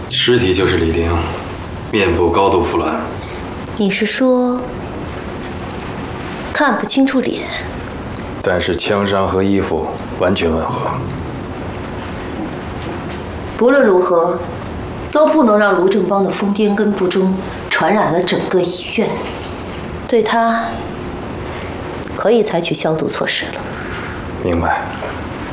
尸体就是李玲，面部高度腐烂。 你是说看不清楚脸？ 但是枪伤和衣服完全吻合。 不论如何，都不能让卢正邦的疯癫跟不忠传染了整个医院。对他，可以采取消毒措施了。 明白。